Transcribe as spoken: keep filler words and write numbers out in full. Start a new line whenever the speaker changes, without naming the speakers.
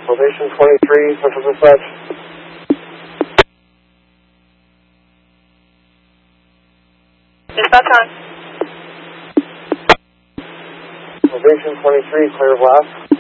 Elevation twenty-three, Central Dispatch.
Dispatch on.
Elevation twenty-three, clear of last.